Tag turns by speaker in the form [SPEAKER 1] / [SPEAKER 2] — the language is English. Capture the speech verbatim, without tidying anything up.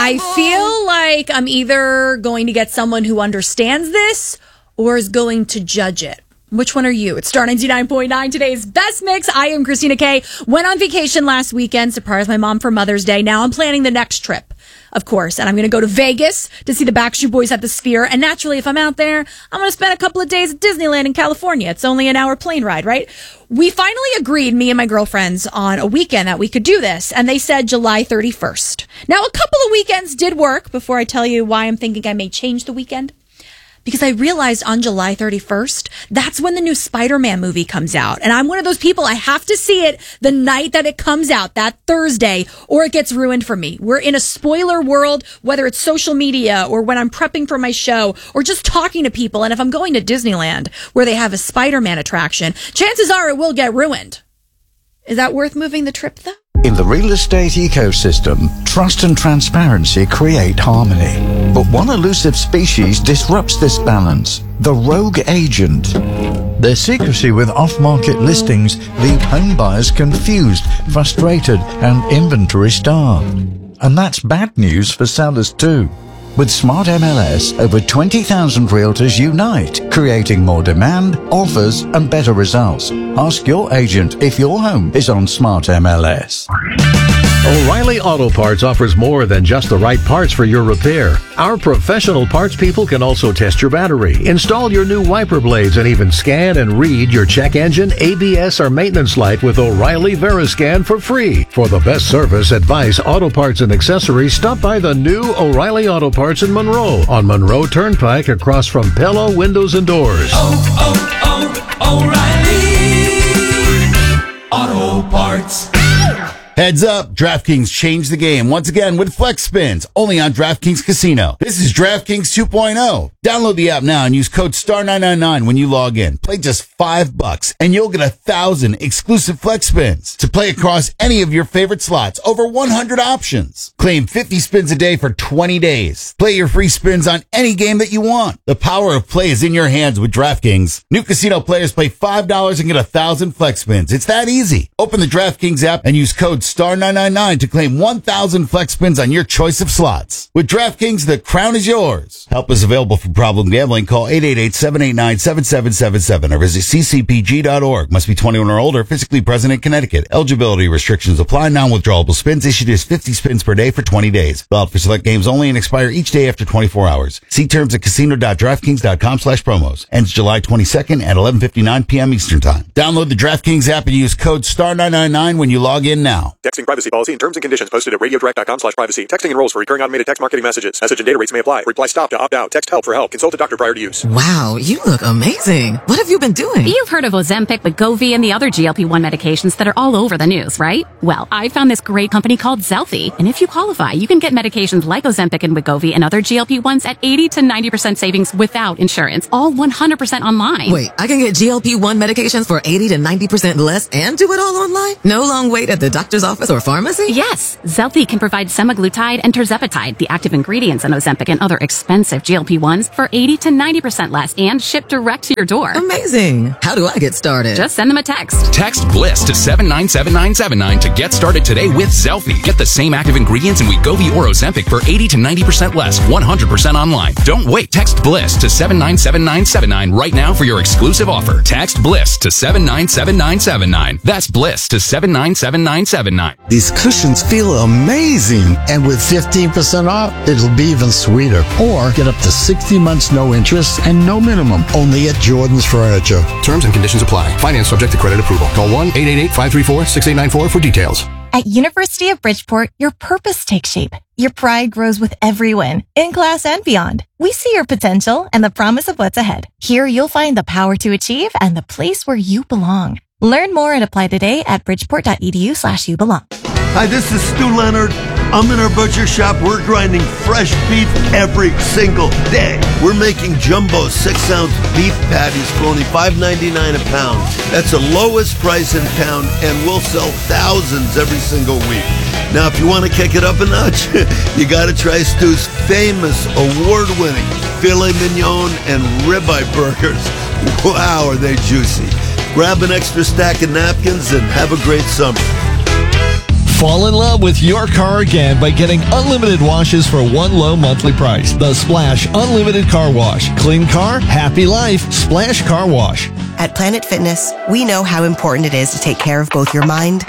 [SPEAKER 1] I feel like I'm either going to get someone who understands this or is going to judge it. Which one are you? It's Star ninety-nine point nine, today's best mix. I am Christina K. Went on vacation last weekend, surprised my mom for Mother's Day. Now I'm planning the next trip, of course, and I'm going to go to Vegas to see the Backstreet Boys at the Sphere. And naturally, if I'm out there, I'm going to spend a couple of days at Disneyland in California. It's only an hour plane ride, right? We finally agreed, me and my girlfriends, on a weekend that we could do this, and they said July thirty-first. Now, a couple of weekends did work. Before I tell you why I'm thinking I may change the weekend, because I realized on July thirty-first, that's when the new Spider-Man movie comes out. And I'm one of those people, I have to see it the night that it comes out, that Thursday, or it gets ruined for me. We're in a spoiler world, whether it's social media or when I'm prepping for my show or just talking to people. And if I'm going to Disneyland where they have a Spider-Man attraction, chances are it will get ruined. Is that worth moving the trip, though?
[SPEAKER 2] In the real estate ecosystem, trust and transparency create harmony. But one elusive species disrupts this balance: the rogue agent. Their secrecy with off-market listings leave home buyers confused, frustrated, and inventory starved. And that's bad news for sellers too. With Smart M L S, over twenty thousand realtors unite, creating more demand, offers, and better results. Ask your agent if your home is on Smart M L S.
[SPEAKER 3] O'Reilly Auto Parts offers more than just the right parts for your repair. Our professional parts people can also test your battery, install your new wiper blades, and even scan and read your check engine, A B S, or maintenance light with O'Reilly Veriscan for free. For the best service, advice, auto parts, and accessories, stop by the new O'Reilly Auto Parts in Monroe on Monroe Turnpike across from Pello Windows and Doors.
[SPEAKER 4] Oh, oh, oh, O'Reilly Auto Parts.
[SPEAKER 5] Heads up, DraftKings changed the game once again with Flex Spins, only on DraftKings Casino. This is DraftKings two point oh. Download the app now and use code star nine nine nine when you log in. Play just five bucks and you'll get a thousand exclusive Flex Spins to play across any of your favorite slots. Over one hundred options. Claim fifty spins a day for twenty days. Play your free spins on any game that you want. The power of play is in your hands with DraftKings. New casino players play five dollars and get a thousand Flex Spins. It's that easy. Open the DraftKings app and use code star nine nine nine to claim one thousand Flex Spins on your choice of slots. With DraftKings, the crown is yours. Help is available for problem gambling. Call eight eight eight, seven eight nine, seven seven seven seven or visit c c p g dot org. Must be twenty-one or older, physically present in Connecticut. Eligibility restrictions apply. Non-withdrawable spins issued as fifty spins per day for twenty days. Valid for select games only and expire each day after twenty-four hours. See terms at casino dot draftkings dot com slash promos. Ends July twenty-second at eleven fifty-nine p.m. Eastern Time. Download the DraftKings app and use code star nine nine nine when you log in now.
[SPEAKER 6] Texting privacy policy and terms and conditions posted at radio direct dot com slash privacy. Texting enrolls for recurring automated text marketing messages. Message and data rates may apply. Reply stop to opt out. Text help for help. Consult a doctor prior to use.
[SPEAKER 7] Wow, you look amazing. What have you been doing?
[SPEAKER 8] You've heard of Ozempic, Wegovy, and the other G L P one medications that are all over the news, right? Well, I found this great company called Zelfie, and if you qualify, you can get medications like Ozempic and Wegovy and other G L P ones at eighty to ninety percent savings without insurance, all one hundred percent online.
[SPEAKER 7] Wait, I can get G L P one medications for eighty to ninety percent less and do it all online? No long wait at the doctor's office or pharmacy?
[SPEAKER 8] Yes, Zelfie can provide semaglutide and tirzepatide, the active ingredients in Ozempic and other expensive G L P ones, for eighty to ninety percent less and shipped direct to your door.
[SPEAKER 7] Amazing. How do I get started?
[SPEAKER 8] Just send them a text.
[SPEAKER 9] Text BLISS to seven nine seven nine seven nine to get started today with Zelfie. Get the same active ingredients in Wegovy or Ozempic for eighty to ninety percent less, one hundred percent online. Don't wait. Text BLISS to seven nine seven nine seven nine right now for your exclusive offer. Text BLISS to seven nine seven nine seven nine. That's BLISS to seven nine seven nine seven nine.
[SPEAKER 10] These cushions feel amazing, and with fifteen percent off, it'll be even sweeter. Or get up to sixty months no interest and no minimum, only at Jordan's Furniture.
[SPEAKER 11] Terms and conditions apply. Finance subject to credit approval. Call one eight eight eight, five three four, six eight nine four for details.
[SPEAKER 12] At University of Bridgeport, your purpose takes shape. Your pride grows with every win, in class and beyond. We see your potential and the promise of what's ahead. Here you'll find the power to achieve and the place where you belong. Learn more and apply today at bridgeport.edu slash you belong.
[SPEAKER 13] Hi, this is Stu Leonard. I'm in our butcher shop. We're grinding fresh beef every single day. We're making jumbo six-ounce beef patties for only five ninety-nine a pound. That's the lowest price in town, and we'll sell thousands every single week. Now, if you want to kick it up a notch, you got to try Stu's famous, award-winning filet mignon and ribeye burgers. Wow, are they juicy. Grab an extra stack of napkins and have a great summer.
[SPEAKER 14] Fall in love with your car again by getting unlimited washes for one low monthly price. The Splash Unlimited Car Wash. Clean car, happy life. Splash Car Wash.
[SPEAKER 15] At Planet Fitness, we know how important it is to take care of both your mind